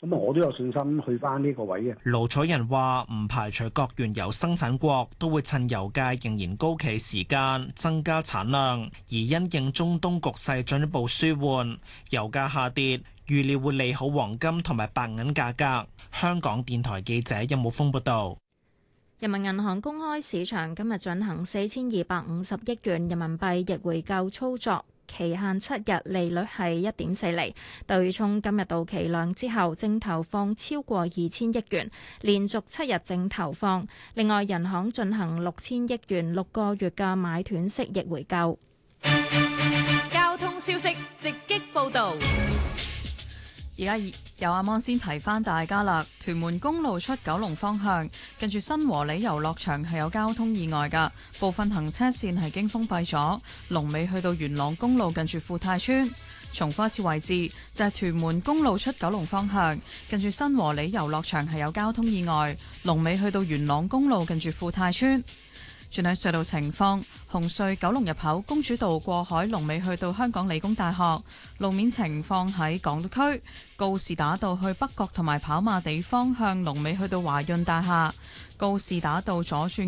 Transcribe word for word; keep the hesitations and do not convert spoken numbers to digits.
咁我都有信心去翻呢個位嘅。 盧楚仁話唔排除各原油生產國都會趁油價仍然高企時間增加產量，而因應中東局勢進一步舒緩，油價下跌，預料會利好黃金同埋白銀價格。香港電台記者任武峯報道。 人民銀行公開市場今日進行四千二百五十億元人民幣逆回購操作。期限七日，利率係一點四厘。對沖今日到期量之後，淨投放超過二千億元，連續七日淨投放。另外，人行進行六千億元六個月嘅買斷式逆回購。 交通消息直擊報導。 而家有阿芒先提翻大家啦，屯門公路出九龍方向，近住新和里遊樂場係有交通意外㗎，部分行車線係經封閉咗，龍尾去到元朗公路近住富泰村。重複一次位置就係屯門公路出九龍方向，近住新和里遊樂場係有交通意外，龍尾去到元朗公路近住富泰村。轉喺隧道情況，紅隧九龍入口公主道過海龍尾去到香港理工大學。路面情況喺港島區告士打道去北角同埋跑馬地方向龍尾去到華潤大廈。告士打道左轉